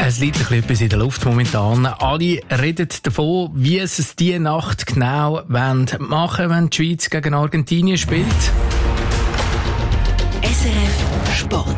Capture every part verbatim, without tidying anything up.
Es liegt ein bisschen etwas in der Luft momentan. Alle reden davon, wie sie es diese Nacht genau machen wollen, wenn die Schweiz gegen Argentinien spielt. S R F Sport.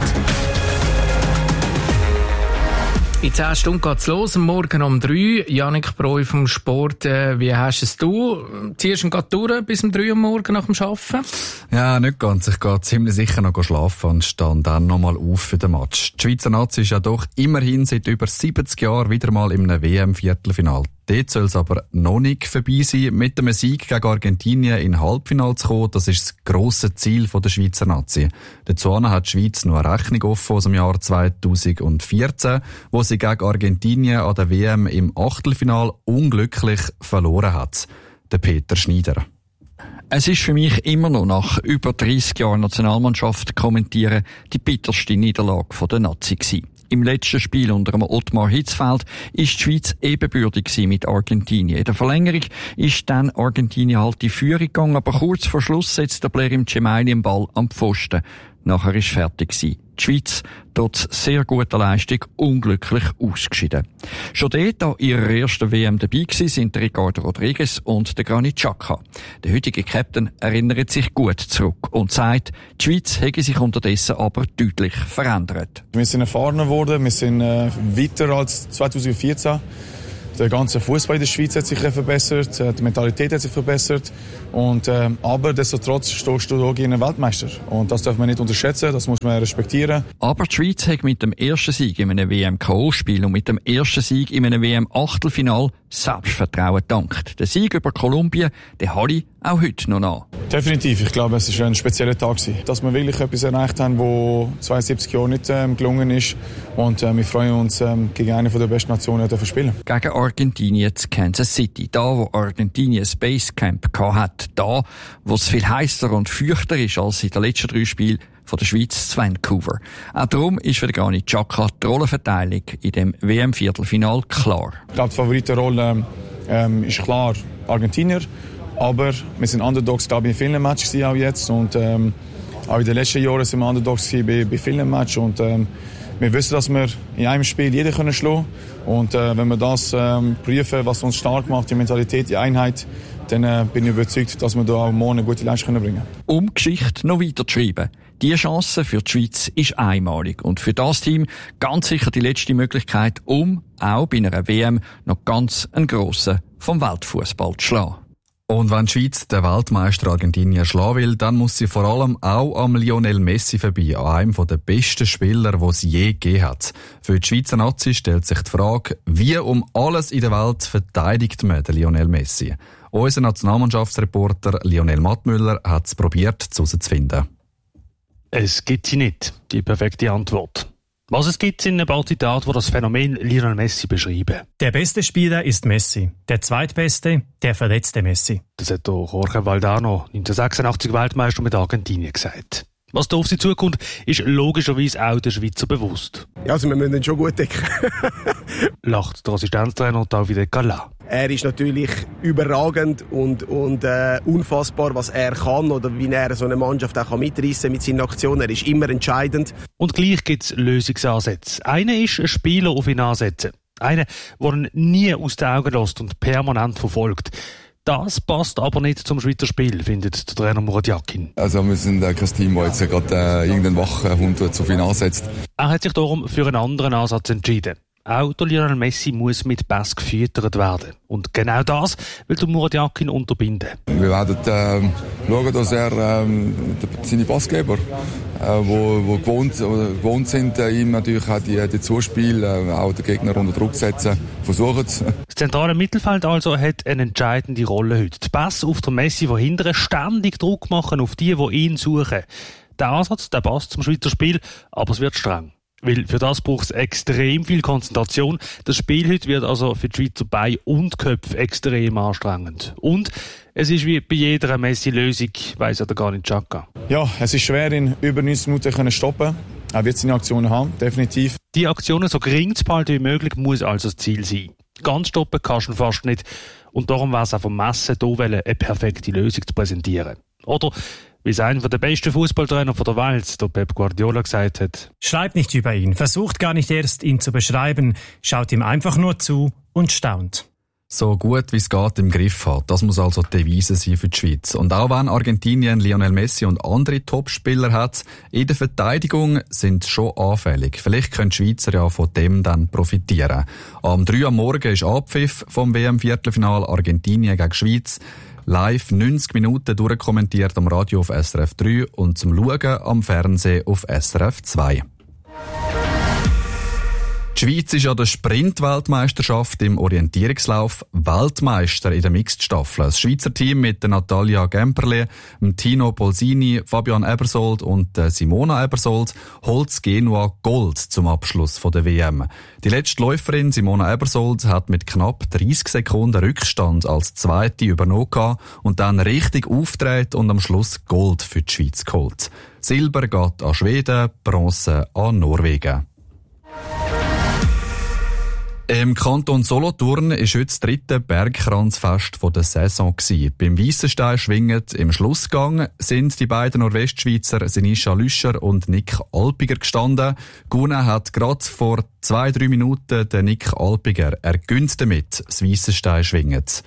In zehn Stunden geht's los, morgen um drei. Jannik Breu vom Sport, äh, wie hast es du? Ziehst du ihn durch bis um drei Uhr morgen nach dem Arbeiten? Ja, nicht ganz. Ich gehe ziemlich sicher noch schlafen und stehe dann noch mal auf für den Match. Die Schweizer Nazi ist ja doch immerhin seit über siebzig Jahren wieder mal im W M-Viertelfinale. Dort soll es aber noch nicht vorbei sein. Mit einem Sieg gegen Argentinien in Halbfinale zu kommen, das ist das grosse Ziel der Schweizer Nazi. Dazu hat die Schweiz noch eine Rechnung offen aus dem Jahr zweitausendvierzehn, wo sie gegen Argentinien an der W M im Achtelfinale unglücklich verloren hat. Der Peter Schneider. Es ist für mich immer noch nach über dreissig Jahren Nationalmannschaft kommentieren die bitterste Niederlage der Nazi gewesen. Im letzten Spiel unter dem Ottmar Hitzfeld ist die Schweiz ebenbürtig mit Argentinien. In der Verlängerung ist dann Argentinien halt die Führung gegangen, aber kurz vor Schluss setzt der Blerim Cemaili den Ball am Pfosten. Nachher ist fertig gewesen. Die Schweiz, trotz sehr guter Leistung, unglücklich ausgeschieden. Schon dort an ihrer ersten W M dabei gewesen sind Ricardo Rodriguez und der Granit Xhaka. Der heutige Captain erinnert sich gut zurück und sagt, die Schweiz hätte sich unterdessen aber deutlich verändert. Wir sind erfahrener geworden, wir sind äh, weiter als zweitausendvierzehn. Der ganze Fußball in der Schweiz hat sich verbessert, die Mentalität hat sich verbessert. Und, äh, aber destotrotz stehst du gegen einen Weltmeister. Und das darf man nicht unterschätzen, das muss man respektieren. Aber die Schweiz hat mit dem ersten Sieg in einem W M-K O-Spiel und mit dem ersten Sieg in einem W M-Achtelfinal Selbstvertrauen gedankt. Der Sieg über Kolumbien, den habe ich auch heute noch nach. Definitiv. Ich glaube, es war ein spezieller Tag gewesen. Dass wir wirklich etwas erreicht haben, was zweiundsiebzig Jahre nicht ähm, gelungen ist. Und äh, wir freuen uns, ähm, gegen eine der besten Nationen zu spielen. Gegen Argentinien zu Kansas City. Da, wo Argentinien ein Basecamp hat. Da, wo es viel heisser und feuchter ist als in den letzten drei Spielen von der Schweiz zu Vancouver. Auch darum ist für den Granit Xhaka die Rollenverteilung in dem W M-Viertelfinal klar. Ich glaube, die Favoritenrolle ähm, ist klar Argentinier. Aber wir sind Underdogs, glaube ich, in vielen Matches auch jetzt. Und ähm, auch in den letzten Jahren sind wir Underdogs bei, bei vielen Matches. Und ähm, wir wissen, dass wir in einem Spiel jeden können schlagen. Und äh, wenn wir das ähm, prüfen, was uns stark macht, die Mentalität, die Einheit, dann äh, bin ich überzeugt, dass wir da auch morgen eine gute Leistung bringen können. Um Geschichte noch weiterzuschreiben. Die Chance für die Schweiz ist einmalig. Und für das Team ganz sicher die letzte Möglichkeit, um auch bei einer W M noch ganz einen Grossen vom Weltfußball zu schlagen. Und wenn die Schweiz den Weltmeister Argentinien schlagen will, dann muss sie vor allem auch am Lionel Messi vorbei, an einem der besten Spieler, die es je gegeben hat. Für die Schweizer Nazi stellt sich die Frage, wie um alles in der Welt verteidigt man den Lionel Messi? Unser Nationalmannschaftsreporter Lionel Mattmüller hat es probiert, herauszufinden. Es gibt sie nicht, die perfekte Antwort. Was es gibt, sind ein paar Zitate, die das Phänomen Lionel Messi beschreiben. Der beste Spieler ist Messi. Der zweitbeste, der verletzte Messi. Das hat auch Jorge Valdano, neunzehnhundertsechsundachtzig Weltmeister mit Argentinien, gesagt. Was da auf sie zukommt, ist logischerweise auch der Schweizer bewusst. Ja, also wir müssen ihn schon gut decken. Lacht der Assistenztrainer Davide Cala. Er ist natürlich überragend und, und äh, unfassbar, was er kann oder wie er so eine Mannschaft auch mitreissen kann mit seinen Aktionen. Er ist immer entscheidend. Und gleich gibt es Lösungsansätze. Einer ist, einen Spieler auf ihn ansetzen. Einer, der ihn nie aus den Augen lässt und permanent verfolgt. Das passt aber nicht zum Schweizer Spiel, findet der Trainer Murat Yakin. Also wir sind äh, kein Team, das jetzt gerade äh, irgendeinen wachen Hund auf ihn ansetzt. Er hat sich darum für einen anderen Ansatz entschieden. Auch der Lionel Messi muss mit Pass gefüttert werden. Und genau das will der Murat Yakin unterbinden. Wir werden äh, schauen, dass er äh, seine Passgeber, äh, wo, wo gewohnt, äh, gewohnt sind, äh, ihm natürlich auch die, die Zuspiele, äh, auch den Gegner unter Druck setzen, versuchen. Das zentrale Mittelfeld also hat eine entscheidende Rolle heute. Die Pass auf den Messi verhindern, ständig Druck machen auf die, die ihn suchen. Der Ansatz, der passt zum Schweizer Spiel, aber es wird streng. Weil für das braucht es extrem viel Konzentration. Das Spiel heute wird also für die Schweizer Beine und Köpfe extrem anstrengend. Und es ist wie bei jeder Messi-Lösung, weiss ja der Granit Xhaka. Ja, es ist schwer, ihn über neunzig Minuten zu stoppen. Er wird seine Aktionen haben, definitiv. Die Aktionen so gering zu behalten wie möglich muss also das Ziel sein. Ganz stoppen kannst du fast nicht. Und darum war es auch vom Messen, hier eine perfekte Lösung zu präsentieren. Oder Wie es einer der besten Fußballtrainer der Welt, der Pep Guardiola, gesagt hat. Schreibt nicht über ihn, versucht gar nicht erst, ihn zu beschreiben, schaut ihm einfach nur zu und staunt. So gut wie es geht im Griff hat. Das muss also die Devise sein für die Schweiz. Und auch wenn Argentinien Lionel Messi und andere Topspieler hat, in der Verteidigung sind sie schon anfällig. Vielleicht können die Schweizer ja von dem dann profitieren. Am drei Uhr am Morgen ist Abpfiff vom W M-Viertelfinal Argentinien gegen Schweiz. Live neunzig Minuten durchkommentiert am Radio auf S R F drei und zum Schauen am Fernsehen auf S R F zwei. Die Schweiz ist an der Sprint-Weltmeisterschaft im Orientierungslauf Weltmeister in der Mixed-Staffel. Das Schweizer Team mit der Natalia Gemperle, dem Tino Polsini, Fabian Ebersold und Simona Ebersold holt Genua Gold zum Abschluss von der W M. Die letzte Läuferin Simona Ebersold hat mit knapp dreißig Sekunden Rückstand als Zweite übernommen und dann richtig aufgedreht und am Schluss Gold für die Schweiz geholt. Silber geht an Schweden, Bronze an Norwegen. Im Kanton Solothurn war heute das dritte Bergkranzfest der Saison gewesen. Beim Weissenstein schwingend im Schlussgang sind die beiden Nordwestschweizer Sinischa Lüscher und Nick Alpiger gestanden. Gewonnen hat gerade vor zwei, drei Minuten der Nick Alpiger. Er gönnt damit das Weissenstein schwingend.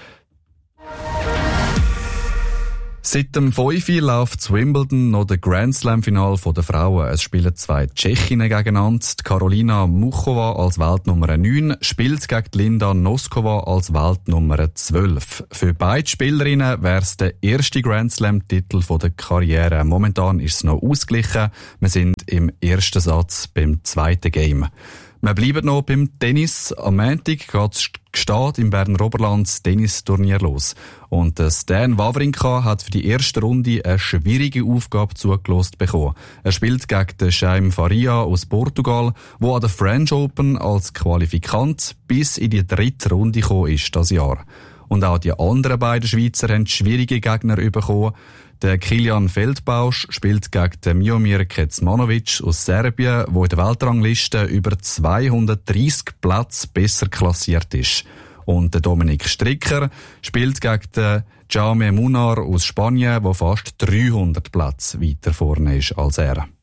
Seit dem fünf Uhr läuft das Wimbledon noch der Grand Slam-Final der Frauen. Es spielen zwei Tschechinnen gegeneinander. Die Karolina Muchova als Weltnummer neun spielt gegen Linda Noskova als Weltnummer zwölf. Für beide Spielerinnen wäre es der erste Grand Slam-Titel der Karriere. Momentan ist es noch ausgeglichen. Wir sind im ersten Satz beim zweiten Game. Wir bleiben noch beim Tennis. Am Montag geht gesteht im Berner Oberland das Tennisturnier los. Und Stan Wawrinka hat für die erste Runde eine schwierige Aufgabe zugelost bekommen. Er spielt gegen den Jaime Faria aus Portugal, wo an der French Open als Qualifikant bis in die dritte Runde gekommen ist das Jahr. Und auch die anderen beiden Schweizer haben schwierige Gegner bekommen. Der Kilian Feldbausch spielt gegen den Miomir Kecmanovic aus Serbien, der in der Weltrangliste über zweihundertdreissig Plätze besser klassiert ist. Und der Dominik Stricker spielt gegen den Jaume Munar aus Spanien, der fast dreihundert Plätze weiter vorne ist als er.